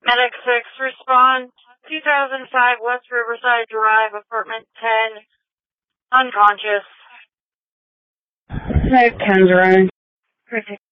Medic 6, respond. 2005 West Riverside Drive, apartment 10, unconscious. Medic 10's running.